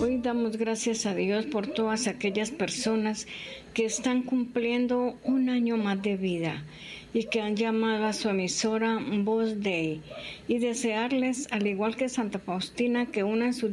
Hoy damos gracias a Dios por todas aquellas personas que están cumpliendo un año más de vida y que han llamado a su emisora Voz Dei, y desearles, al igual que Santa Faustina, que unan sus